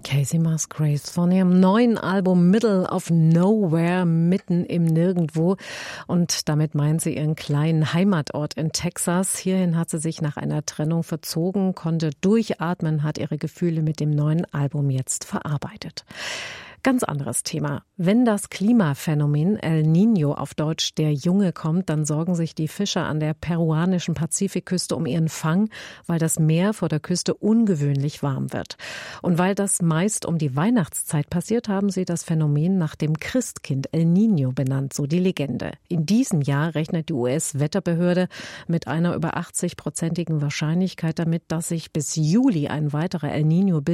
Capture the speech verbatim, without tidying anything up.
Casey Musgraves von ihrem neuen Album Middle of Nowhere, mitten im Nirgendwo. Und damit meint sie ihren kleinen Heimatort in Texas. Hierhin hat sie sich nach einer Trennung verzogen, konnte durchatmen, hat ihre Gefühle mit dem neuen Album jetzt verarbeitet. Ganz anderes Thema. Wenn das Klimaphänomen El Niño, auf Deutsch der Junge, kommt, dann sorgen sich die Fischer an der peruanischen Pazifikküste um ihren Fang, weil das Meer vor der Küste ungewöhnlich warm wird. Und weil das meist um die Weihnachtszeit passiert, haben sie das Phänomen nach dem Christkind El Niño benannt, so die Legende. In diesem Jahr rechnet die U S-Wetterbehörde mit einer über achtzig-prozentigen Wahrscheinlichkeit damit, dass sich bis Juli ein weiterer El Niño bildet.